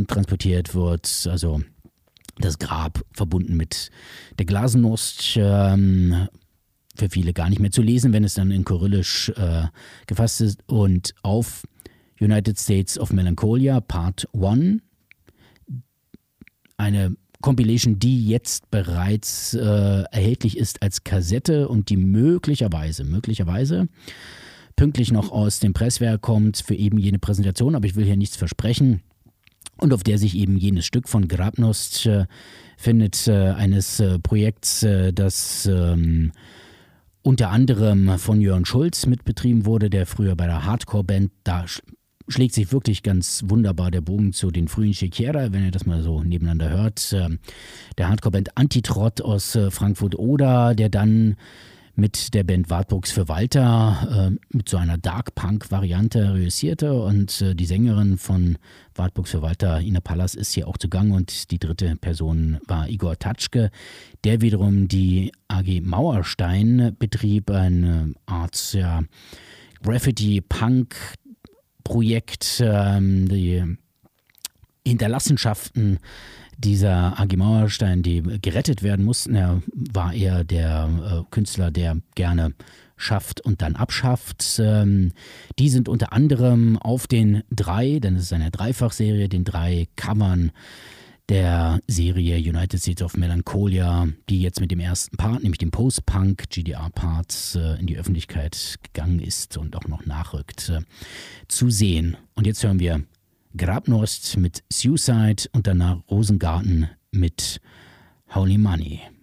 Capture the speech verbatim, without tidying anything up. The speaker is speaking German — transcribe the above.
transportiert wird. Also das Grab verbunden mit der Glasnost, ähm, für viele gar nicht mehr zu lesen, wenn es dann in Kyrillisch äh, gefasst ist. Und auf United States of Melancholia Part eins, eine Compilation, die jetzt bereits äh, erhältlich ist als Kassette und die möglicherweise, möglicherweise pünktlich noch aus dem Presswerk kommt für eben jene Präsentation, aber ich will hier nichts versprechen. Und auf der sich eben jenes Stück von Grabnost äh, findet, äh, eines äh, Projekts, äh, das ähm, unter anderem von Jörn Schulz mitbetrieben wurde, der früher bei der Hardcore-Band, da sch- schlägt sich wirklich ganz wunderbar der Bogen zu den frühen Shakira, wenn ihr das mal so nebeneinander hört. Ähm, der Hardcore-Band Antitrott aus äh, Frankfurt-Oder, der dann mit der Band Wartburgs für Walter äh, mit so einer Dark-Punk-Variante reüssierte und äh, die Sängerin von Wartburgs für Walter, Ina Pallas, ist hier auch zugange und die dritte Person war Igor Tatschke, der wiederum die A G Mauerstein betrieb, eine Art ja, Graffiti-Punk-Projekt, ähm, die Hinterlassenschaften dieser A G Mauerstein, die gerettet werden mussten. Er war eher der äh, Künstler, der gerne schafft und dann abschafft. Ähm, die sind unter anderem auf den drei, denn es ist eine Dreifachserie, den drei Covern der Serie United States of Melancholia, die jetzt mit dem ersten Part, nämlich dem Post-Punk G D R-Part, äh, in die Öffentlichkeit gegangen ist und auch noch nachrückt, äh, zu sehen. Und jetzt hören wir Grabnost mit Suicide und danach Rosengarten mit Holy Money.